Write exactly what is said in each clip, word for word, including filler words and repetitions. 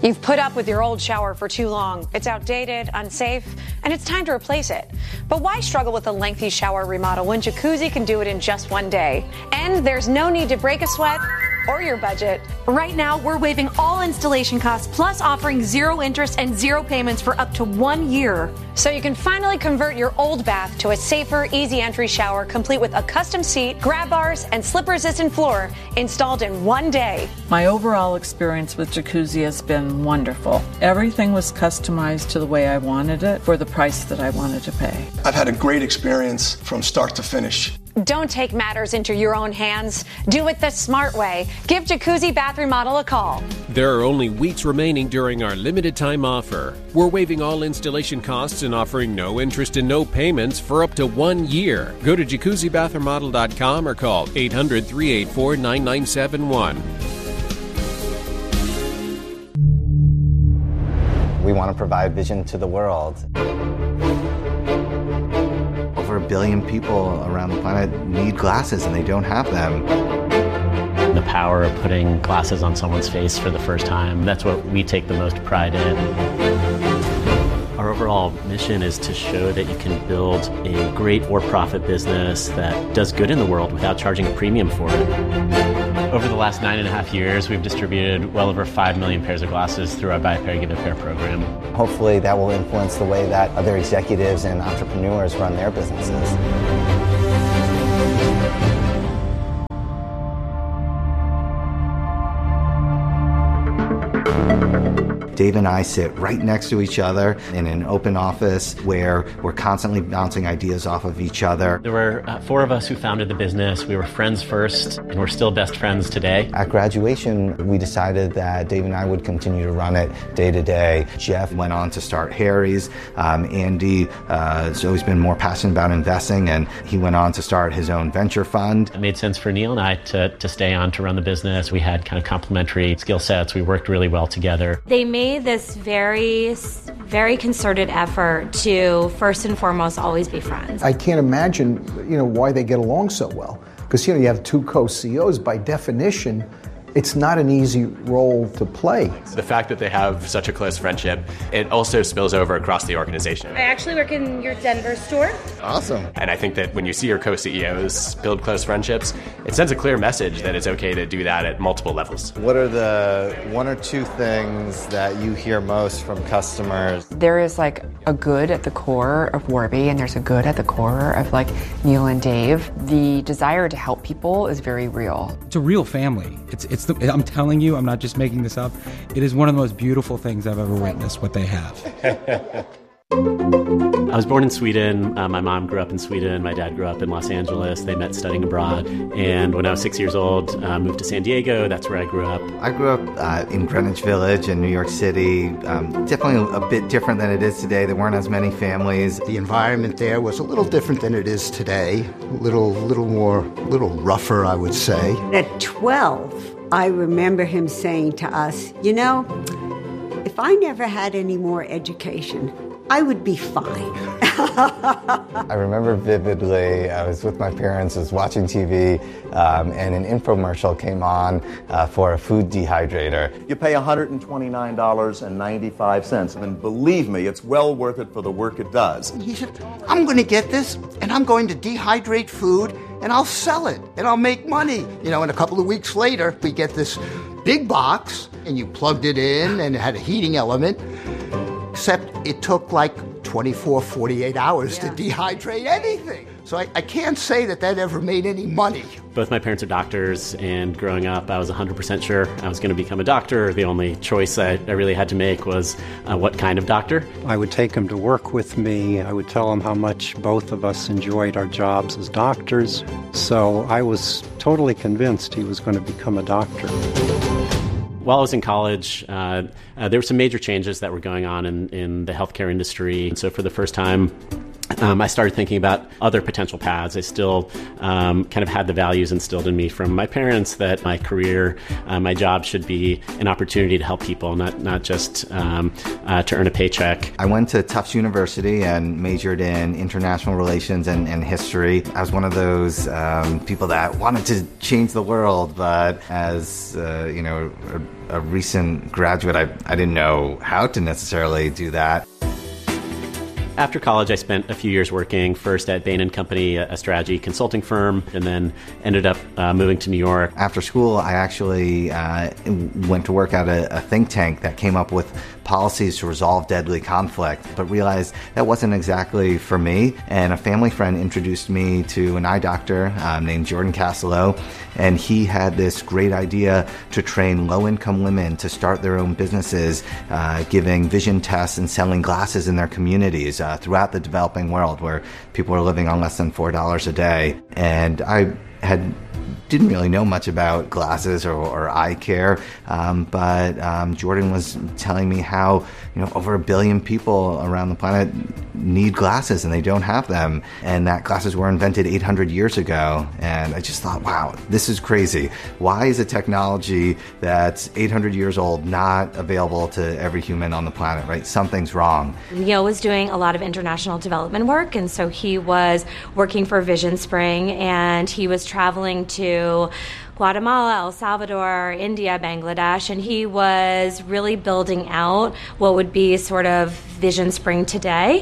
You've put up with your old shower for too long. It's outdated, unsafe, and it's time to replace it. But why struggle with a lengthy shower remodel when Jacuzzi can do it in just one day? And there's no need to break a sweat or your budget. Right now, we're waiving all installation costs, plus offering zero interest and zero payments for up to one year. So you can finally convert your old bath to a safer, easy entry shower, complete with a custom seat, grab bars, and slip-resistant floor installed in one day. My overall experience with Jacuzzi has been wonderful. Everything was customized to the way I wanted it for the price that I wanted to pay. I've had a great experience from start to finish. Don't take matters into your own hands. Do it the smart way. Give Jacuzzi Bath Remodel a call. There are only weeks remaining during our limited time offer. We're waiving all installation costs and offering no interest and no payments for up to one year. Go to jacuzzi bath remodel dot com or call eight hundred, three eight four, nine nine seven one. We want to provide vision to the world. Over a billion people around the planet need glasses and they don't have them. The power of putting glasses on someone's face for the first time, that's what we take the most pride in. Our overall mission is to show that you can build a great for-profit business that does good in the world without charging a premium for it. Over the last nine and a half years, we've distributed well over five million pairs of glasses through our Buy a Pair, Give a Pair program. Hopefully that will influence the way that other executives and entrepreneurs run their businesses. Dave and I sit right next to each other in an open office where we're constantly bouncing ideas off of each other. There were uh, four of us who founded the business. We were friends first, and we're still best friends today. At graduation, we decided that Dave and I would continue to run it day to day. Jeff went on to start Harry's. Um, Andy uh, has always been more passionate about investing, and he went on to start his own venture fund. It made sense for Neil and I to, to stay on to run the business. We had kind of complementary skill sets. We worked really well together. They made this very, very concerted effort to, first and foremost, always be friends. I can't imagine, you know, why they get along so well. Because, you know, you have two co-C E Os, by definition, it's not an easy role to play. The fact that they have such a close friendship, it also spills over across the organization. I actually work in your Denver store. Awesome. And I think that when you see your co-C E Os build close friendships, it sends a clear message that it's okay to do that at multiple levels. What are the one or two things that you hear most from customers? There is like a good at the core of Warby, and there's a good at the core of like Neil and Dave. The desire to help people is very real. It's a real family. It's it's the, I'm telling you, I'm not just making this up. It is one of the most beautiful things I've ever witnessed, what they have. I was born in Sweden. Uh, my mom grew up in Sweden. My dad grew up in Los Angeles. They met studying abroad. And when I was six years old, uh, moved to San Diego. That's where I grew up. I grew up uh, in Greenwich Village in New York City. Um, definitely a bit different than it is today. There weren't as many families. The environment there was a little different than it is today. A little, little more, little rougher, I would say. At twelve, I remember him saying to us, you know, if I never had any more education, I would be fine. I remember vividly, I was with my parents, I was watching T V, um, and an infomercial came on uh, for a food dehydrator. You pay one hundred twenty-nine dollars and ninety-five cents, and believe me, it's well worth it for the work it does. He said, I'm going to get this, and I'm going to dehydrate food, and I'll sell it, and I'll make money. You know, and a couple of weeks later, we get this big box, and you plugged it in, and it had a heating element. Except it took like twenty-four, forty-eight hours yeah. to dehydrate anything. So I, I can't say that that ever made any money. Both my parents are doctors, and growing up, I was one hundred percent sure I was going to become a doctor. The only choice I, I really had to make was uh, what kind of doctor. I would take him to work with me. I would tell him how much both of us enjoyed our jobs as doctors. So I was totally convinced he was going to become a doctor. While I was in college, uh, uh, there were some major changes that were going on in, in the healthcare industry. And so for the first time, Um, I started thinking about other potential paths. I still um, kind of had the values instilled in me from my parents that my career, uh, my job should be an opportunity to help people, not not just um, uh, to earn a paycheck. I went to Tufts University and majored in international relations and, and history. I was one of those um, people that wanted to change the world, but as uh, you know, a, a recent graduate, I, I didn't know how to necessarily do that. After college, I spent a few years working first at Bain and Company, a strategy consulting firm, and then ended up uh, moving to New York. After school, I actually uh, went to work at a, a think tank that came up with policies to resolve deadly conflict, but realized that wasn't exactly for me. And a family friend introduced me to an eye doctor um, named Jordan Castillo, and he had this great idea to train low-income women to start their own businesses, uh, giving vision tests and selling glasses in their communities uh, throughout the developing world where people are living on less than four dollars a day. And I had didn't really know much about glasses or, or eye care, um, but um, Jordan was telling me how, you know, over a billion people around the planet need glasses and they don't have them, and that glasses were invented eight hundred years ago. And I just thought, wow, this is crazy. Why is a technology that's eight hundred years old not available to every human on the planet, right? Something's wrong. Neil was doing a lot of international development work, and so he was working for Vision Spring, and he was traveling to Guatemala, El Salvador, India, Bangladesh, and he was really building out what would be sort of Vision Spring today.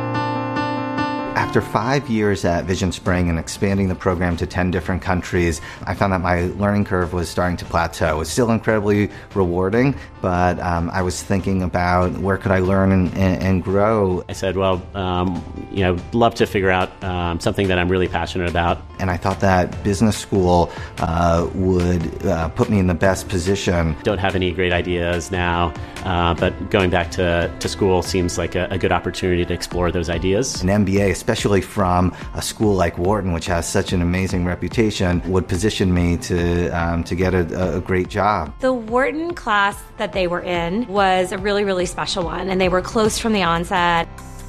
After five years at Vision Spring and expanding the program to ten different countries, I found that my learning curve was starting to plateau. It was still incredibly rewarding, but um, I was thinking about where could I learn and, and, and grow. I said, well, um, you know, love to figure out um, something that I'm really passionate about. And I thought that business school uh, would uh, put me in the best position. Don't have any great ideas now, uh, but going back to, to school seems like a, a good opportunity to explore those ideas. An M B A, especially from a school like Wharton, which has such an amazing reputation, would position me to um, to get a, a great job. The Wharton class that they were in was a really, really special one, and they were close from the onset.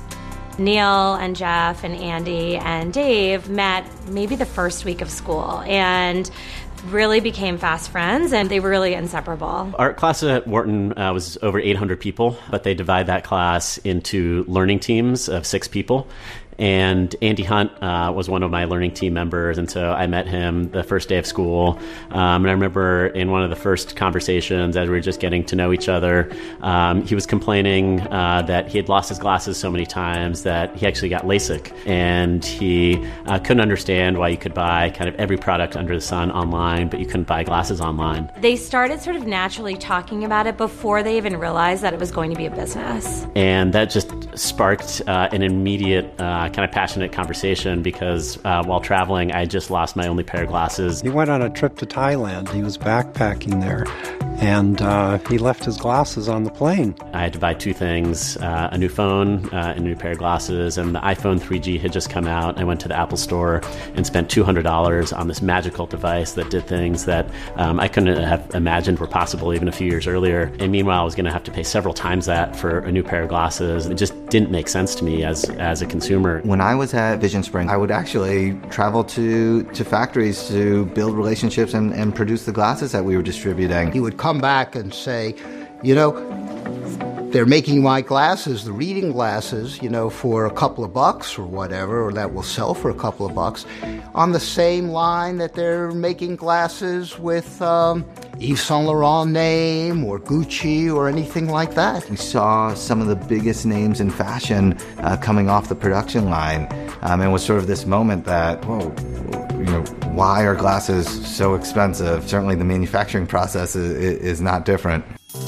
Neil and Jeff and Andy and Dave met maybe the first week of school and really became fast friends, and they were really inseparable. Our class at Wharton uh, was over eight hundred people, but they divide that class into learning teams of six people. And Andy Hunt uh, was one of my learning team members, and so I met him the first day of school. Um, and I remember in one of the first conversations, as we were just getting to know each other, um, he was complaining uh, that he had lost his glasses so many times that he actually got LASIK, and he uh, couldn't understand why you could buy kind of every product under the sun online, but you couldn't buy glasses online. They started sort of naturally talking about it before they even realized that it was going to be a business. And that just sparked uh, an immediate uh, kind of passionate conversation because uh, while traveling, I just lost my only pair of glasses. He went on a trip to Thailand. He was backpacking there, and uh, he left his glasses on the plane. I had to buy two things, uh, a new phone uh, and a new pair of glasses, and the iPhone three G had just come out. I went to the Apple store and spent two hundred dollars on this magical device that did things that um, I couldn't have imagined were possible even a few years earlier. And meanwhile, I was going to have to pay several times that for a new pair of glasses. It just didn't make sense to me as, as a consumer. When I was at Vision Spring, I would actually travel to, to factories to build relationships and, and produce the glasses that we were distributing. He would come back and say, you know, they're making my glasses, the reading glasses, you know, for a couple of bucks or whatever, or that will sell for a couple of bucks, on the same line that they're making glasses with um, Yves Saint Laurent name or Gucci or anything like that. We saw some of the biggest names in fashion uh, coming off the production line. Um, and it was sort of this moment that, whoa, you know, why are glasses so expensive? Certainly the manufacturing process is, is not different.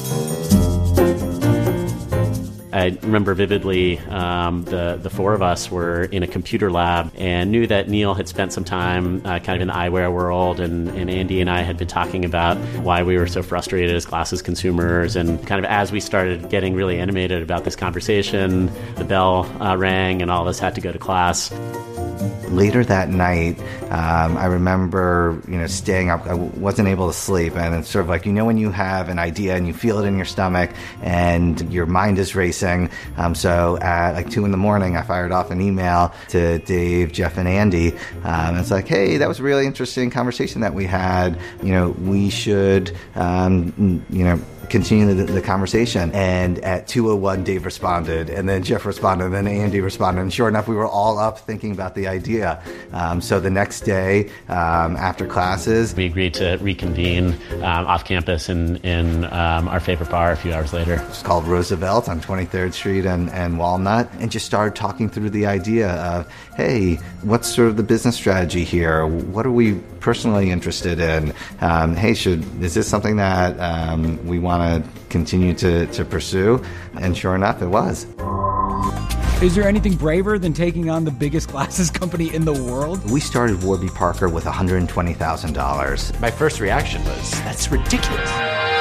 I remember vividly um, the, the four of us were in a computer lab and knew that Neil had spent some time uh, kind of in the eyewear world, and, and Andy and I had been talking about why we were so frustrated as glasses consumers. And kind of as we started getting really animated about this conversation, the bell uh, rang and all of us had to go to class. later that night, um, I remember, you know, staying up. I wasn't able to sleep, and it's sort of like, you know, when you have an idea and you feel it in your stomach and your mind is racing. Um, so at like two in the morning, I fired off an email to Dave, Jeff, and Andy. Um, it's like, hey, that was a really interesting conversation that we had. You know, we should, um, you know, continue the, the conversation. And at two oh one, Dave responded, and then Jeff responded, and then Andy responded. And sure enough, we were all up thinking about the idea. Um, so the next day, um, after classes, we agreed to reconvene um, off campus in, in um, our favorite bar a few hours later. It's called Roosevelt on twenty-third Street and, and Walnut, and just started talking through the idea of, hey, what's sort of the business strategy here? What are we personally interested in? Um, hey, should is this something that um, we want to continue to, to pursue? And sure enough, it was. Is there anything braver than taking on the biggest glasses company in the world? We started Warby Parker with one hundred twenty thousand dollars. My first reaction was, that's ridiculous.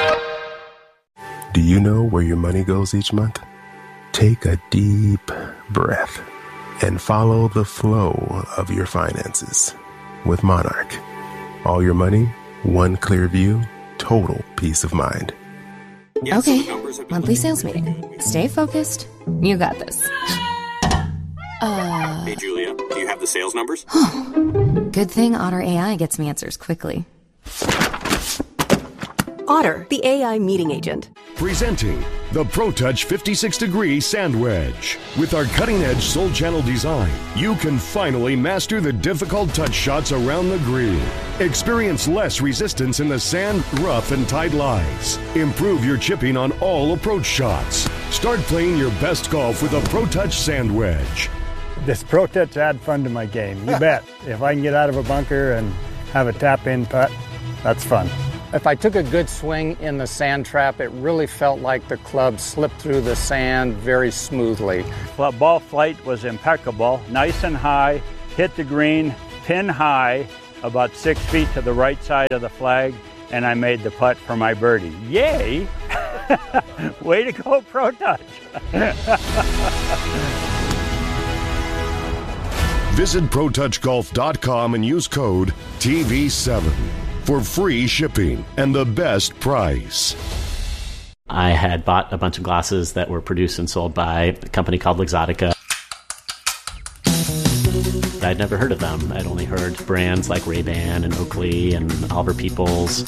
Do you know where your money goes each month? Take a deep breath and follow the flow of your finances with Monarch. All your money, one clear view, total peace of mind. Okay, monthly sales meeting. Stay focused. You got this. Uh, Hey, Julia, do you have the sales numbers? Good thing Otter A I gets me answers quickly. Otter, the A I meeting agent. Presenting the ProTouch fifty-six degree Sand Wedge. With our cutting-edge Soul Channel design, you can finally master the difficult touch shots around the green. Experience less resistance in the sand, rough, and tight lies. Improve your chipping on all approach shots. Start playing your best golf with a ProTouch Sand Wedge. This ProTouch add fun to my game, you bet. If I can get out of a bunker and have a tap-in putt, that's fun. If I took a good swing in the sand trap, it really felt like the club slipped through the sand very smoothly. Well, ball flight was impeccable, nice and high, hit the green, pin high, about six feet to the right side of the flag, and I made the putt for my birdie. Yay! Way to go, ProTouch! Visit Pro Touch Golf dot com and use code T V seven for free shipping and the best price. I had bought a bunch of glasses that were produced and sold by a company called Luxottica. I'd never heard of them. I'd only heard brands like Ray-Ban and Oakley and Oliver Peoples.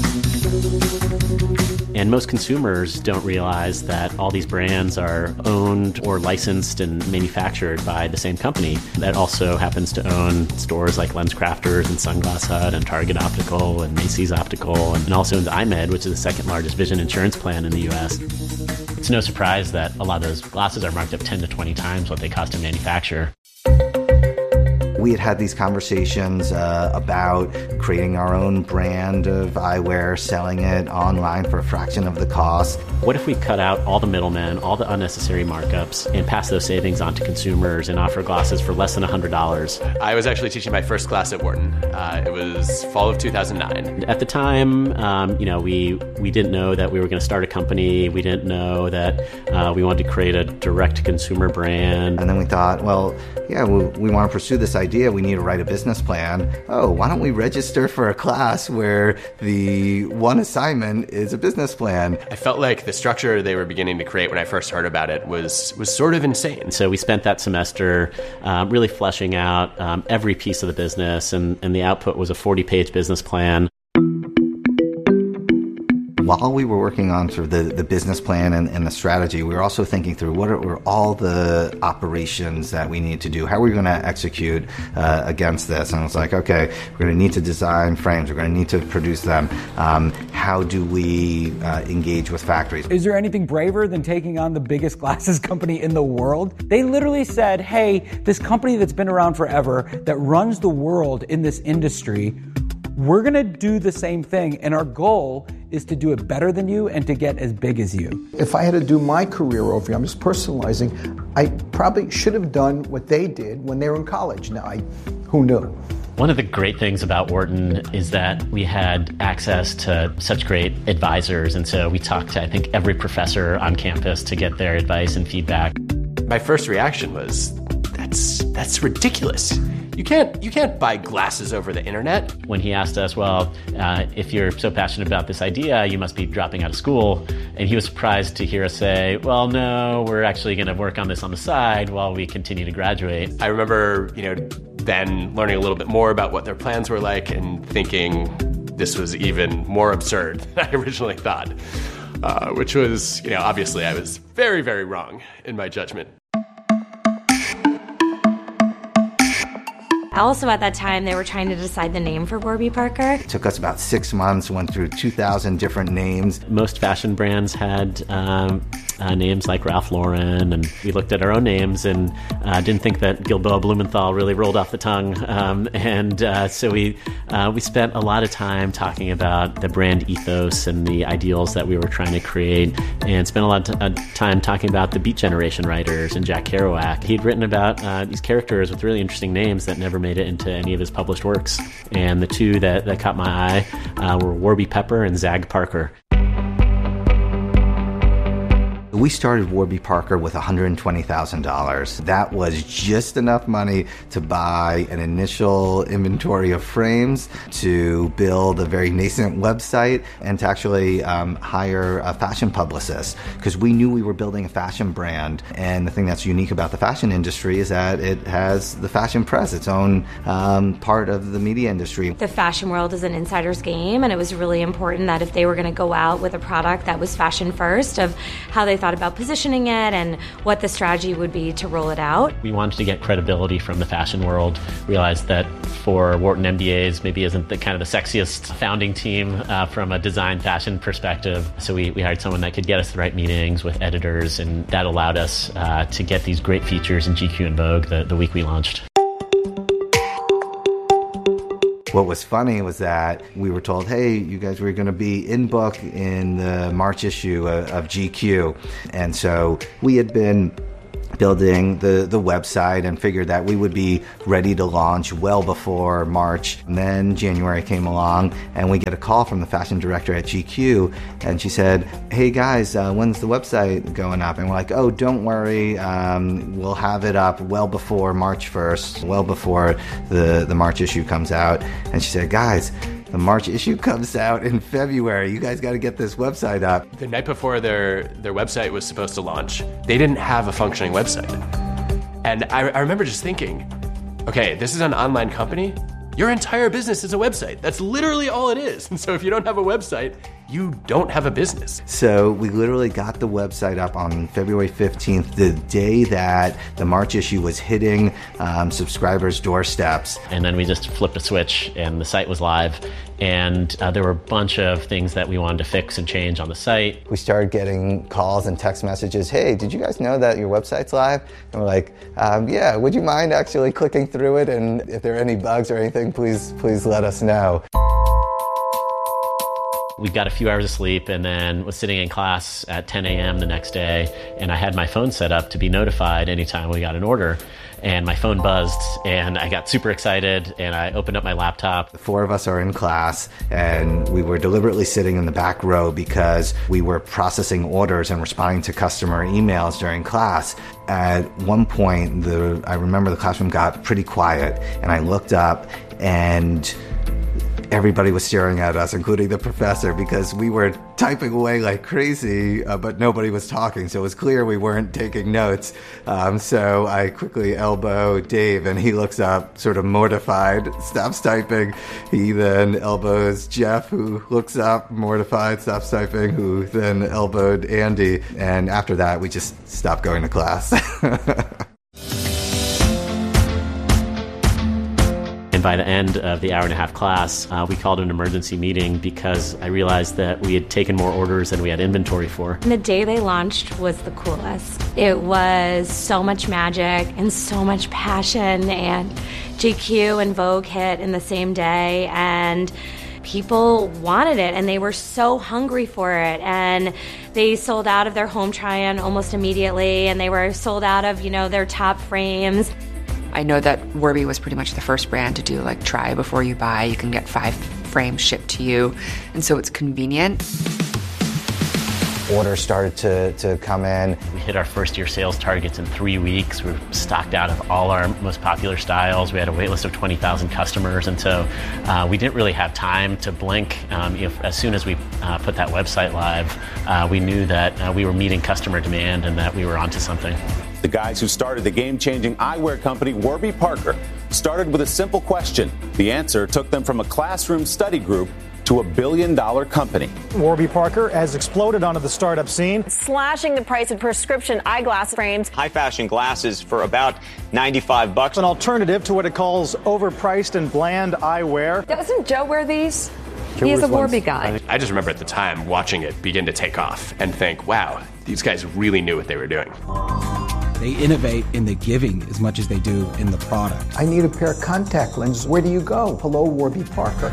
And most consumers don't realize that all these brands are owned or licensed and manufactured by the same company that also happens to own stores like LensCrafters and Sunglass Hut and Target Optical and Macy's Optical, and also owns iMed, which is the second largest vision insurance plan in the U S. It's no surprise that a lot of those glasses are marked up ten to twenty times what they cost to manufacture. We had had these conversations uh, about creating our own brand of eyewear, selling it online for a fraction of the cost. What if we cut out all the middlemen, all the unnecessary markups, and pass those savings on to consumers and offer glasses for less than one hundred dollars? I was actually teaching my first class at Wharton. Uh, it was fall of two thousand nine. At the time, um, you know, we, we didn't know that we were going to start a company. We didn't know that uh, we wanted to create a direct-to-consumer brand. And then we thought, well, yeah, we, we want to pursue this idea. We need to write a business plan. Oh, why don't we register for a class where the one assignment is a business plan? I felt like the structure they were beginning to create when I first heard about it was was sort of insane. So we spent that semester um, really fleshing out um, every piece of the business, and, and the output was a forty-page business plan. While we were working on sort of the, the business plan and, and the strategy, we were also thinking through what are, were all the operations that we need to do. How are we going to execute uh, against this? And it was like, okay, we're going to need to design frames. We're going to need to produce them. Um, how do we uh, engage with factories? Is there anything braver than taking on the biggest glasses company in the world? They literally said, hey, this company that's been around forever, that runs the world in this industry, we're going to do the same thing, and our goal is to do it better than you and to get as big as you. If I had to do my career over, I'm just personalizing, I probably should have done what they did when they were in college. Now, I, who knew? One of the great things about Wharton is that we had access to such great advisors, and so we talked to, I think, every professor on campus to get their advice and feedback. My first reaction was, that's that's ridiculous. you can't you can't buy glasses over the internet. When he asked us, well, uh, if you're so passionate about this idea, you must be dropping out of school. And he was surprised to hear us say, well, no, we're actually going to work on this on the side while we continue to graduate. I remember, you know, then learning a little bit more about what their plans were like and thinking this was even more absurd than I originally thought, uh, which was, you know, obviously I was very, very wrong in my judgment. Also at that time, they were trying to decide the name for Warby Parker. It took us about six months, went through two thousand different names. Most fashion brands had um, uh, names like Ralph Lauren, and we looked at our own names and uh, didn't think that Gilboa Blumenthal really rolled off the tongue. Um, and uh, so we uh, we spent a lot of time talking about the brand ethos and the ideals that we were trying to create, and spent a lot of t- uh, time talking about the Beat Generation writers and Jack Kerouac. He'd written about uh, these characters with really interesting names that never made it into any of his published works. And the two that, that caught my eye uh, were Warby Pepper and Zag Parker. We started Warby Parker with one hundred twenty thousand dollars. That was just enough money to buy an initial inventory of frames, to build a very nascent website, and to actually um, hire a fashion publicist, because we knew we were building a fashion brand. And the thing that's unique about the fashion industry is that it has the fashion press, its own um, part of the media industry. The fashion world is an insider's game, and it was really important that if they were going to go out with a product that was fashion first, of how they thought about positioning it and what the strategy would be to roll it out. We wanted to get credibility from the fashion world, realized that for Wharton M B As maybe isn't the kind of the sexiest founding team uh, from a design fashion perspective. So we, we hired someone that could get us the right meetings with editors, and that allowed us uh, to get these great features in G Q and Vogue the, the week we launched. What was funny was that we were told, hey, you guys were going to be in book in the March issue of, of G Q. And so we had been building the, the website and figured that we would be ready to launch well before March. And then January came along and we get a call from the fashion director at G Q, and she said, hey guys, uh, when's the website going up? And we're like, oh, don't worry, um, we'll have it up well before March first, well before the, the March issue comes out. And she said, guys, the March issue comes out in February. You guys got to get this website up. The night before their, their website was supposed to launch, they didn't have a functioning website. And I, I remember just thinking, okay, this is an online company. Your entire business is a website. That's literally all it is. And so if you don't have a website, you don't have a business. So we literally got the website up on February fifteenth, the day that the March issue was hitting um, subscribers' doorsteps. And then we just flipped a switch and the site was live. And uh, there were a bunch of things that we wanted to fix and change on the site. We started getting calls and text messages. Hey, did you guys know that your website's live? And we're like, um, yeah, would you mind actually clicking through it? And if there are any bugs or anything, please, please let us know. We got a few hours of sleep and then was sitting in class at ten a.m. the next day, and I had my phone set up to be notified anytime we got an order. And my phone buzzed, and I got super excited, and I opened up my laptop. The four of us are in class, and we were deliberately sitting in the back row because we were processing orders and responding to customer emails during class. At one point, the I remember the classroom got pretty quiet, and I looked up, and everybody was staring at us, including the professor, because we were typing away like crazy, uh, but nobody was talking, so it was clear we weren't taking notes. Um, so I quickly elbow Dave, and he looks up, sort of mortified, stops typing. He then elbows Jeff, who looks up, mortified, stops typing, who then elbowed Andy. And after that, we just stopped going to class. And by the end of the hour and a half class, uh, we called an emergency meeting because I realized that we had taken more orders than we had inventory for. And the day they launched was the coolest. It was so much magic and so much passion, and G Q and Vogue hit in the same day, and people wanted it, and they were so hungry for it, and they sold out of their home try-on almost immediately, and they were sold out of, you know, their top frames. I know that Warby was pretty much the first brand to do like try before you buy. You can get five frames shipped to you, and so it's convenient. orders started to, to come in. We hit our first year sales targets in three weeks. We were stocked out of all our most popular styles. We had a wait list of twenty thousand customers, and so uh, we didn't really have time to blink. Um, you know, as soon as we uh, put that website live, uh, we knew that uh, we were meeting customer demand and that we were onto something. The guys who started the game-changing eyewear company, Warby Parker, started with a simple question. The answer took them from a classroom study group to a billion-dollar company. Warby Parker has exploded onto the startup scene, slashing the price of prescription eyeglass frames. High-fashion glasses for about ninety-five bucks. An alternative to what it calls overpriced and bland eyewear. Doesn't Joe wear these? He is a Warby guy. I just remember at the time watching it begin to take off and think, wow, these guys really knew what they were doing. They innovate in the giving as much as they do in the product. I need a pair of contact lenses. Where do you go? Hello, Warby Parker.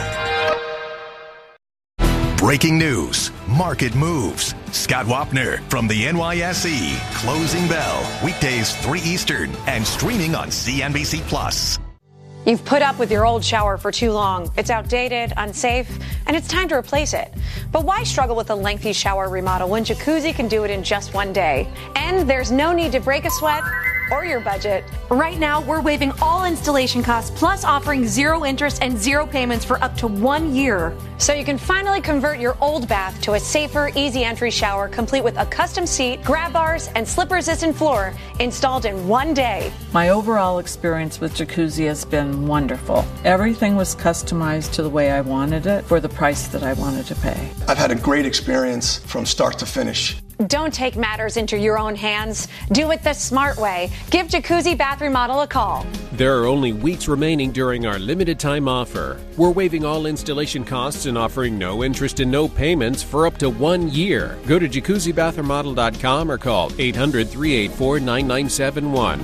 Breaking news, market moves. Scott Wapner from the N Y S E. Closing Bell, weekdays three Eastern and streaming on C N B C Plus. You've put up with your old shower for too long. It's outdated, unsafe, and it's time to replace it. But why struggle with a lengthy shower remodel when Jacuzzi can do it in just one day? And there's no need to break a sweat or your budget. Right now, we're waiving all installation costs, plus offering zero interest and zero payments for up to one year. So you can finally convert your old bath to a safer, easy entry shower, complete with a custom seat, grab bars, and slip-resistant floor installed in one day. My overall experience with Jacuzzi has been wonderful. Everything was customized to the way I wanted it for the price that I wanted to pay. I've had a great experience from start to finish. Don't take matters into your own hands. Do it the smart way. Give Jacuzzi Bath Remodel a call. There are only weeks remaining during our limited time offer. We're waiving all installation costs and offering no interest and no payments for up to one year. Go to jacuzzi bath remodel dot com or call eight hundred, three eight four, nine nine seven one.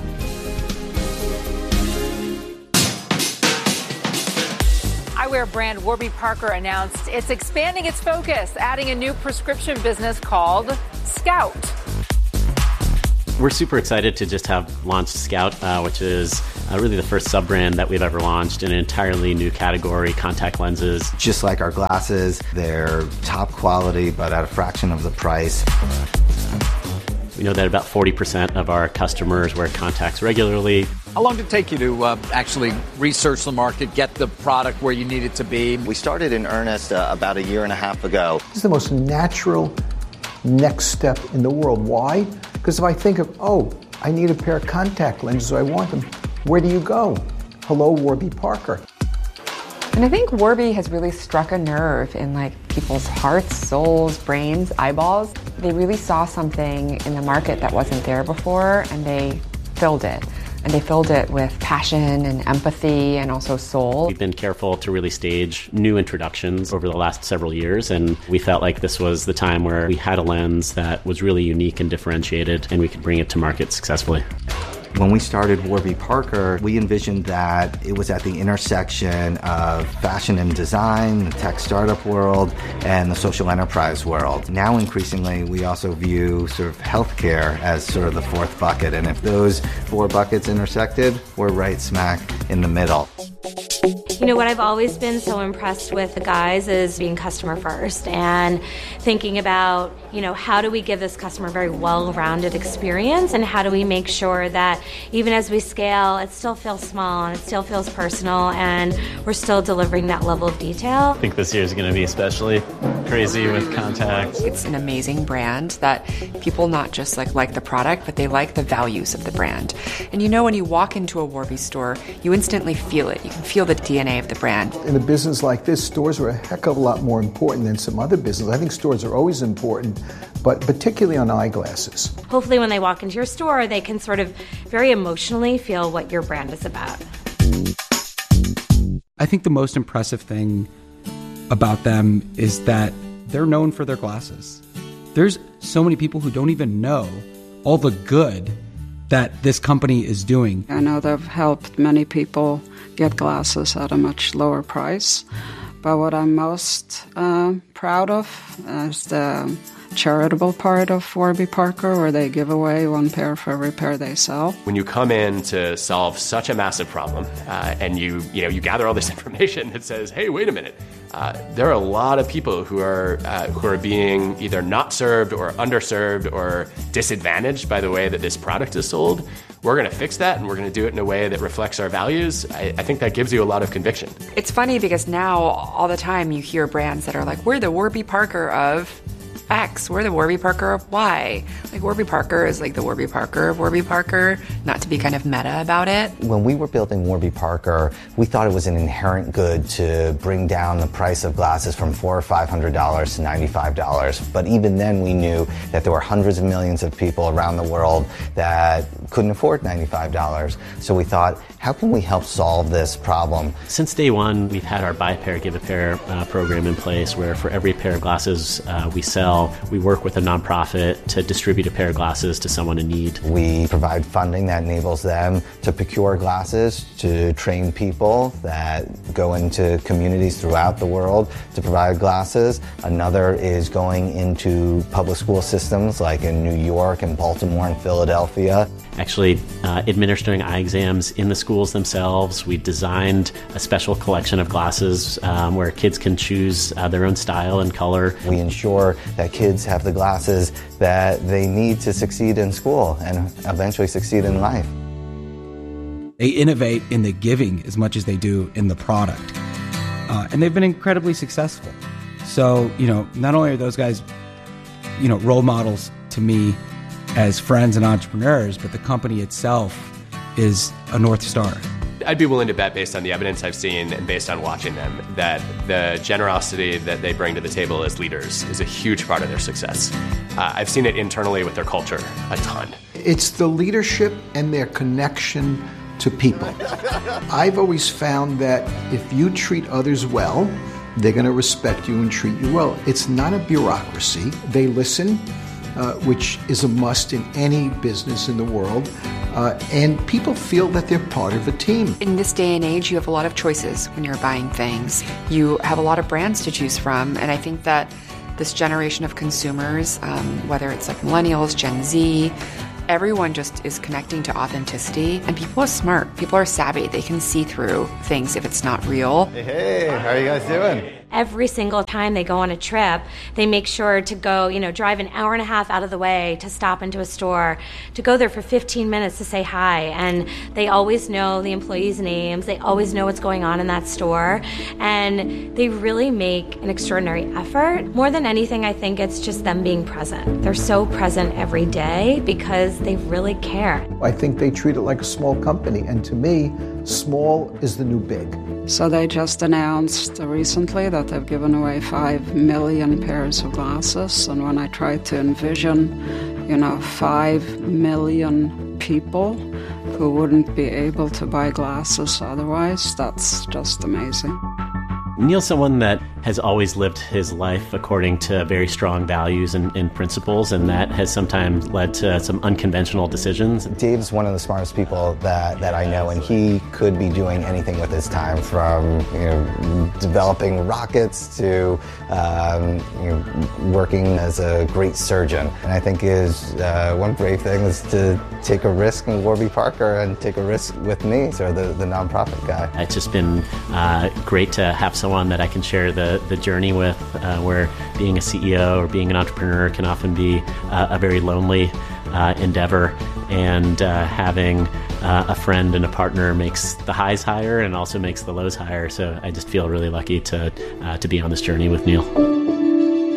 Eyewear brand Warby Parker announced it's expanding its focus, adding a new prescription business called Scout. We're super excited to just have launched Scout, uh, which is uh, really the first sub-brand that we've ever launched in an entirely new category, contact lenses. Just like our glasses, they're top quality, but at a fraction of the price. We know that about forty percent of our customers wear contacts regularly. How long did it take you to uh, actually research the market, get the product where you need it to be? We started in earnest uh, about a year and a half ago. This is the most natural next step in the world. Why? Because if I think of, oh, I need a pair of contact lenses, I want them, where do you go? Hello, Warby Parker. And I think Warby has really struck a nerve in like people's hearts, souls, brains, eyeballs. They really saw something in the market that wasn't there before, and they filled it. And they filled it with passion and empathy and also soul. We've been careful to really stage new introductions over the last several years, and we felt like this was the time where we had a lens that was really unique and differentiated, and we could bring it to market successfully. When we started Warby Parker, we envisioned that it was at the intersection of fashion and design, the tech startup world, and the social enterprise world. Now, increasingly, we also view sort of healthcare as sort of the fourth bucket. And if those four buckets intersected, we're right smack in the middle. You know, what I've always been so impressed with the guys is being customer first and thinking about, you know, how do we give this customer a very well-rounded experience, and how do we make sure that even as we scale, it still feels small and it still feels personal, and we're still delivering that level of detail. I think this year is going to be especially crazy with contacts. It's an amazing brand that people not just like like the product, but they like the values of the brand. And you know, when you walk into a Warby store, you instantly feel it. You can feel the D N A of the brand. In a business like this, stores are a heck of a lot more important than some other businesses. I think stores are always important, but particularly on eyeglasses. Hopefully when they walk into your store, they can sort of very emotionally feel what your brand is about. I think the most impressive thing about them is that they're known for their glasses. There's so many people who don't even know all the good that this company is doing. I know they've helped many people get glasses at a much lower price, But what I'm most uh, proud of is the charitable part of Warby Parker, where they give away one pair for every pair they sell. When you come in to solve such a massive problem, uh, and you you know you gather all this information that says, hey, wait a minute, uh, there are a lot of people who are uh, who are being either not served or underserved or disadvantaged by the way that this product is sold. We're going to fix that, and we're going to do it in a way that reflects our values. I, I think that gives you a lot of conviction. It's funny because now all the time you hear brands that are like, we're the Warby Parker of X, we're the Warby Parker of Y. Like, Warby Parker is like the Warby Parker of Warby Parker, not to be kind of meta about it. When we were building Warby Parker, we thought it was an inherent good to bring down the price of glasses from four hundred or five hundred dollars to ninety-five dollars. But even then, we knew that there were hundreds of millions of people around the world that couldn't afford ninety-five dollars. So we thought, how can we help solve this problem? Since day one, we've had our Buy a Pair, Give a Pair uh, program in place, where for every pair of glasses uh, we sell, we work with a nonprofit to distribute a pair of glasses to someone in need. We provide funding that enables them to procure glasses, to train people that go into communities throughout the world to provide glasses. Another is going into public school systems like in New York and Baltimore and Philadelphia. Actually uh, administering eye exams in the schools themselves. We designed a special collection of glasses um, where kids can choose uh, their own style and color. We ensure that kids have the glasses that they need to succeed in school and eventually succeed in life. They innovate in the giving as much as they do in the product. Uh, and they've been incredibly successful. So, you know, not only are those guys, you know, role models to me as friends and entrepreneurs, but the company itself is a North Star. I'd be willing to bet, based on the evidence I've seen and based on watching them, that the generosity that they bring to the table as leaders is a huge part of their success. Uh, I've seen it internally with their culture a ton. It's the leadership and their connection to people. I've always found that if you treat others well, they're going to respect you and treat you well. It's not a bureaucracy. They listen. Uh, which is a must in any business in the world. Uh, and people feel that they're part of a team. In this day and age, you have a lot of choices when you're buying things. You have a lot of brands to choose from. And I think that this generation of consumers, um, whether it's like millennials, Gen Z, everyone just is connecting to authenticity. And people are smart. People are savvy. They can see through things if it's not real. Hey, hey, how are you guys doing? Every single time they go on a trip, they make sure to go, you know, drive an hour and a half out of the way to stop into a store, to go there for fifteen minutes to say hi. And they always know the employees' names. They always know what's going on in that store. And they really make an extraordinary effort. More than anything, I think it's just them being present. They're so present every day because they really care. I think they treat it like a small company. And to me, small is the new big. So they just announced recently that they've given away five million pairs of glasses. And when I try to envision, you know, five million people who wouldn't be able to buy glasses otherwise, that's just amazing. Neil's someone that has always lived his life according to very strong values and, and principles, and that has sometimes led to some unconventional decisions. Dave's one of the smartest people that, that I know, and he could be doing anything with his time, from you know developing rockets to um, you know, working as a great surgeon. And I think his uh, one brave thing is to take a risk in Warby Parker and take a risk with me, so the, the nonprofit guy. It's just been uh, great to have someone that I can share the, the journey with, uh, where being a C E O or being an entrepreneur can often be uh, a very lonely uh, endeavor, and uh, having uh, a friend and a partner makes the highs higher and also makes the lows higher. So I just feel really lucky to uh, to be on this journey with Neil.